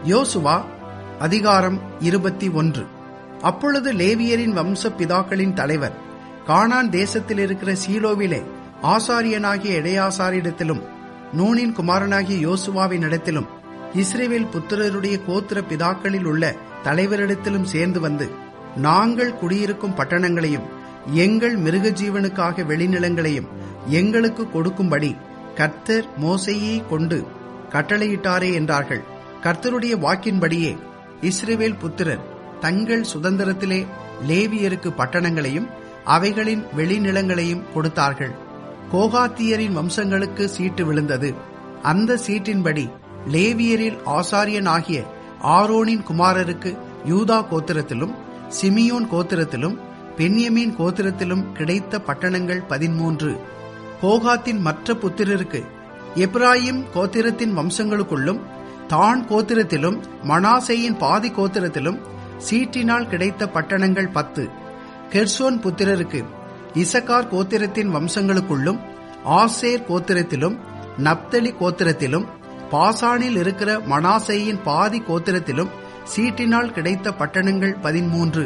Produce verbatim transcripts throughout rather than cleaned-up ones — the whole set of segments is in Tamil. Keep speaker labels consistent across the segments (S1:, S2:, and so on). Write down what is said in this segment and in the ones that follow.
S1: யோசுவா அதிகாரம் இருபத்தி ஒன்று. அப்பொழுது லேவியரின் வம்ச பிதாக்களின் தலைவர் கானான் தேசத்தில் இருக்கிற சீலோவிலே ஆசாரியனாகிய எடையாசாரிடத்திலும் நூனின் குமாரனாகிய யோசுவாவின் இடத்திலும் இஸ்ரவேல் புத்திரருடைய கோத்திர பிதாக்களில் உள்ள தலைவரிடத்திலும் சேர்ந்து வந்து, நாங்கள் குடியிருக்கும் பட்டணங்களையும் எங்கள் மிருக ஜீவனுக்காக வெளிநிலங்களையும் எங்களுக்கு கொடுக்கும்படி கர்த்தர் மோசேயை கொண்டு கட்டளையிட்டாரே என்றார்கள். கர்த்தருடைய வாக்கின்படியே இஸ்ரவேல் புத்திரர் தங்கள் சுதந்திரத்திலே லேவியருக்கு பட்டணங்களையும் அவைகளின் வெளிநிலங்களையும் கொடுத்தார்கள். கோகாத்தியரின் வம்சங்களுக்கு சீட்டு விழுந்தது. அந்த சீட்டின்படி லேவியரில் ஆசாரியனாகிய ஆரோனின் குமாரருக்கு யூதா கோத்திரத்திலும் சிமியோன் கோத்திரத்திலும் பென்யமீன் கோத்திரத்திலும் கிடைத்த பட்டணங்கள் பதிமூன்று. கோகாத்தின் மற்ற புத்திரருக்கு எப்ராயிம் கோத்திரத்தின் வம்சங்களுக்குள்ளும் தான் கோத்திரத்திலும் மனாசேயின் பாதி கோத்திரத்திலும் சீட்டினால் கிடைத்த பட்டணங்கள் பத்து. கெர்சோன் புத்திரருக்கு இசக்கார் கோத்திரத்தின் வம்சங்களுக்குள்ளும் ஆசேர் கோத்திரத்திலும் நப்தலி கோத்திரத்திலும் பாசானில் இருக்கிற மனாசேயின் பாதி கோத்திரத்திலும் சீட்டினால் கிடைத்த பட்டணங்கள் பதிமூன்று.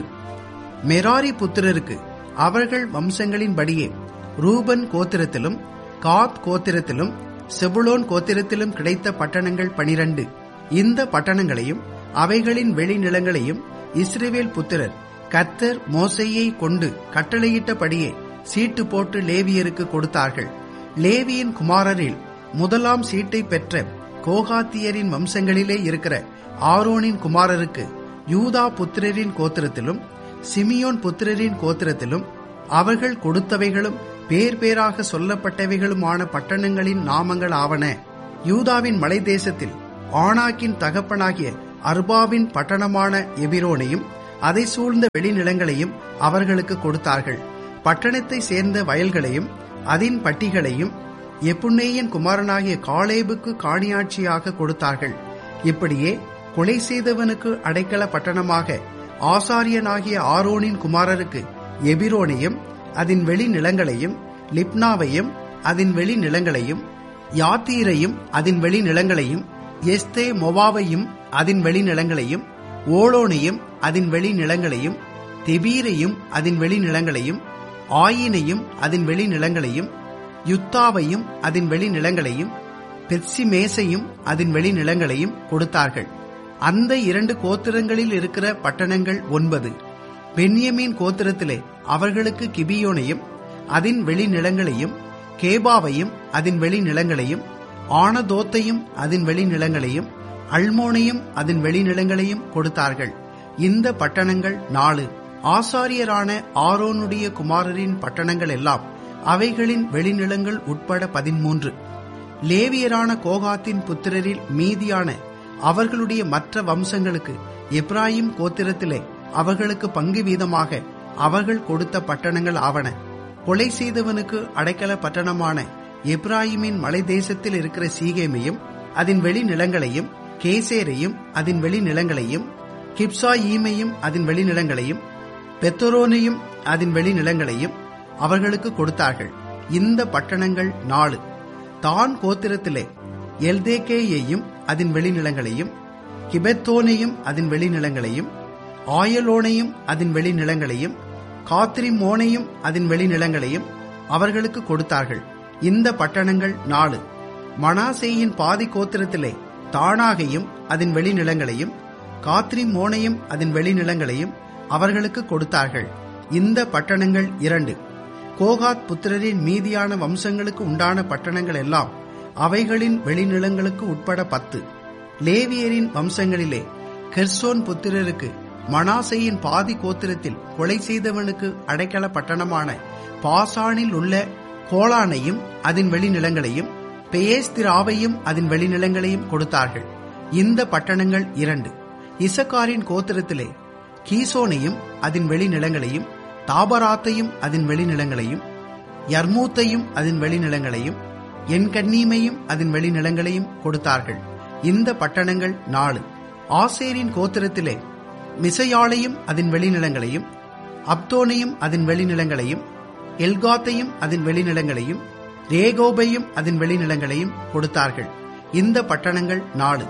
S1: மெராரி புத்திரருக்கு அவர்கள் வம்சங்களின்படியே ரூபன் கோத்திரத்திலும் காத் கோத்திரத்திலும் செபுலோன் கோத்திரத்திலும் கிடைத்த பட்டணங்கள் பனிரண்டு. இந்த பட்டணங்களையும் அவைகளின் வெளிநிலங்களையும் இஸ்ரவேல் புத்திரர் கர்த்தர் மோசேயை கொண்டு கட்டளையிட்டபடியே சீட்டு போட்டு லேவியருக்கு கொடுத்தார்கள். லேவியின் குமாரரில் முதலாம் சீட்டை பெற்ற கோகாத்தியரின் வம்சங்களிலே இருக்கிற ஆரோனின் குமாரருக்கு யூதா புத்திரரின் கோத்திரத்திலும் சிமியோன் புத்திரரின் கோத்திரத்திலும் அவர்கள் கொடுத்தவைகளும் பேர் பேராக சொல்லப்பட்டவைகளுமான பட்டணங்களின் நாமங்கள் ஆவன. யூதாவின் மலை தேசத்தில் ஆனாக்கின் தகப்பனாகிய அர்பாவின் பட்டணமான எபிரோனையும் அதை சூழ்ந்த வெளிநிலங்களையும் அவர்களுக்கு கொடுத்தார்கள். பட்டணத்தை சேர்ந்த வயல்களையும் அதின் பட்டிகளையும் எப்புன்னேயின் குமாரனாகிய காலேபுக்கு காணியாட்சியாக கொடுத்தார்கள். இப்படியே கொலை செய்தவனுக்கு அடைக்கல பட்டணமாக ஆசாரியனாகிய ஆரோனின் குமாரருக்கு எபிரோனையும் அதன் வெளிநிலங்களையும் லிப்னாவையும் அதன் வெளிநிலங்களையும் யாத்தீரையும் அதன் வெளிநிலங்களையும் எஸ்தே மொவாவையும் அதன் வெளிநிலங்களையும் ஓலோனையும் அதன் வெளிநிலங்களையும் தெபீரையும் அதன் வெளிநிலங்களையும் ஆயினையும் அதன் வெளிநிலங்களையும் யுத்தாவையும் அதன் வெளிநிலங்களையும் பெத்சிமேசையும் அதன் வெளிநிலங்களையும் கொடுத்தார்கள். அந்த இரண்டு கோத்திரங்களில் இருக்கிற பட்டணங்கள் ஒன்பது. பென்யமீன் கோத்திரத்திலே அவர்களுக்கு கிபியோனையும் அதன் வெளிநிலங்களையும் கேபாவையும் அதன் வெளிநிலங்களையும் ஆனதோத்தையும் அதன் வெளிநிலங்களையும் அல்மோனையும் அதன் வெளிநிலங்களையும் கொடுத்தார்கள். இந்த பட்டணங்கள் நாலு. ஆசாரியரான ஆரோனுடைய குமாரரின் பட்டணங்கள் எல்லாம் அவைகளின் வெளிநிலங்கள் உட்பட பதிமூன்று. லேவியரான கோகாத்தின் புத்திரரில் மீதியான அவர்களுடைய மற்ற வம்சங்களுக்கு எப்ராயிம் கோத்திரத்திலே அவர்களுக்கு பங்கு வீதமாக அவர்கள் கொடுத்த பட்டணங்கள் ஆவன. கொலை செய்தவனுக்கு அடைக்கல பட்டணமான எப்ராயிமின் மலை தேசத்தில் இருக்கிற சீகேமையும் அதன் வெளிநிலங்களையும் கேசேரையும் அதன் வெளிநிலங்களையும் கிப்சாயீமையும் அதன் வெளிநிலங்களையும் பெத்தரோனையும் அதன் வெளிநிலங்களையும் அவர்களுக்கு கொடுத்தார்கள். இந்த பட்டணங்கள் நாலு. தான் கோத்திரத்திலே எல்தேக்கேயையும் அதன் வெளிநிலங்களையும் கிபெத்தோனையும் அதன் வெளிநிலங்களையும் ஆயலோனையும் அதன் வெளிநிலங்களையும் காத்ரிமோனையும் அதன் வெளிநிலங்களையும் அவர்களுக்கு கொடுத்தார்கள். இந்த பட்டணங்கள் நாலு. மனாசேயின் பாதி கோத்திரத்திலே தானாகையும் அதன் வெளிநிலங்களையும் காத்ரிமோனையும் அதன் வெளிநிலங்களையும் அவர்களுக்கு கொடுத்தார்கள். இந்த பட்டணங்கள் இரண்டு. கோகாத் புத்திரரின் மீதியான வம்சங்களுக்கு உண்டான பட்டணங்கள் எல்லாம் அவைகளின் வெளிநிலங்களுக்கு உட்பட பத்து. லேவியரின் வம்சங்களிலே கெர்சோன் புத்திரருக்கு மனாசேயின் பாதி கோத்திரத்தில் கொலை செய்தவனுக்கு அடைக்கல பட்டணமான பாசானில் உள்ள கோலானையும் அதன் வெளிநிலங்களையும் பெயேஸ்திராவையும் அதன் வெளிநிலங்களையும் கொடுத்தார்கள். இந்த பட்டணங்கள் இரண்டு. இசக்காரின் கோத்திரத்திலே கீசோனையும் அதன் வெளிநிலங்களையும் தாபராத்தையும் அதன் வெளிநிலங்களையும் யர்மூத்தையும் அதன் வெளிநிலங்களையும் என்கன்னீமையும் அதன் வெளிநிலங்களையும் கொடுத்தார்கள். இந்த பட்டணங்கள் நாலு. ஆசேரின் கோத்திரத்திலே மிசையாளையும் அதன் வெளிநிலங்களையும் அப்தோனையும் அதன் வெளிநிலங்களையும் எல்காத்தையும் அதன் வெளிநிலங்களையும் ரேகோபையும் அதன் வெளிநிலங்களையும் கொடுத்தார்கள். இந்த பட்டணங்கள் நாலு.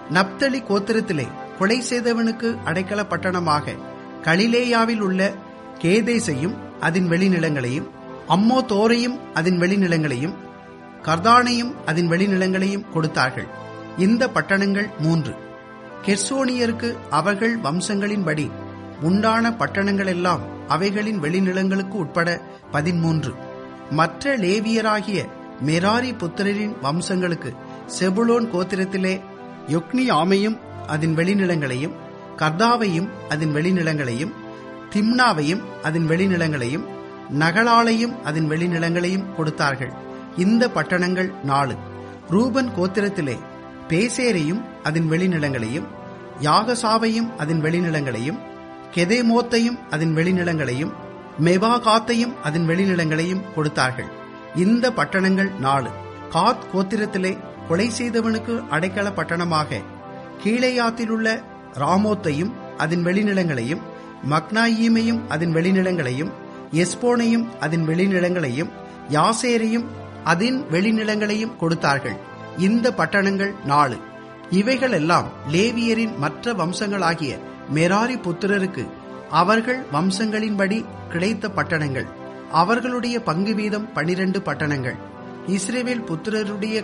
S1: நப்தலி கோத்திரத்திலே கொலை செய்தவனுக்கு அடைக்கல பட்டணமாக கலிலேயாவில் உள்ள கேதேசையும் அதன் வெளிநிலங்களையும், அம்மோதோரையும் அதன் வெளிநிலங்களையும், கர்தானையும் அதன் வெளிநிலங்களையும் கொடுத்தார்கள். இந்த பட்டணங்கள் மூன்று. கெர்சோனியருக்கு அவர்கள் வம்சங்களின்படி உண்டான பட்டணங்களெல்லாம் அவைகளின் வெளிநிலங்களுக்கு உட்பட பதிமூன்று. மற்ற லேவியராகிய மெராரி புத்திரரின் வம்சங்களுக்கு செபுலோன் கோத்திரத்திலே யொக்னியாமையும் அதன் வெளிநிலங்களையும், கர்தாவையும் அதன் வெளிநிலங்களையும், திம்னாவையும் அதன் வெளிநிலங்களையும், நகலாலையும் அதன் வெளிநிலங்களையும் கொடுத்தார்கள். இந்த பட்டணங்கள் நாலு. ரூபன் கோத்திரத்திலே பேசேரையும் அதன் வெளிநிலங்களையும், யாகசாவையும் அதன் வெளிநிலங்களையும், கெதேமோத்தையும் அதன் வெளிநிலங்களையும், மெவாகாத்தையும் அதன் வெளிநிலங்களையும் கொடுத்தார்கள். இந்த பட்டணங்கள் நாலு. காத் கோத்திரத்திலே கொலை செய்தவனுக்கு அடைக்கல பட்டணமாக கீலேயாத்திலுள்ள ராமோத்தையும் அதன் வெளிநிலங்களையும், மக்னாயீமையும் அதன் வெளிநிலங்களையும், எஸ்போனையும் அதன் வெளிநிலங்களையும், யாசேரையும் அதன் வெளிநிலங்களையும் கொடுத்தார்கள். இந்த பட்டணங்கள் நாலு. இவைகளெல்லாம் லேவியரின் மற்ற வம்சங்களாகிய மெராரி புத்திரருக்கு அவர்கள் வம்சங்களின்படி கிடைத்த பட்டணங்கள். அவர்களுடைய பங்கு வீதம் பனிரண்டு பட்டணங்கள். இஸ்ரவேல் புத்திரருடைய